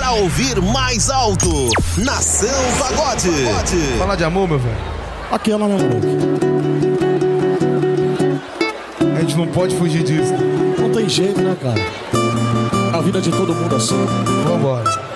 para ouvir mais alto. Nação Pagode. Falar de amor, meu velho. Aquela, né, moleque? A gente não pode fugir disso. Não tem jeito, né, cara? A vida de todo mundo assim. Vambora.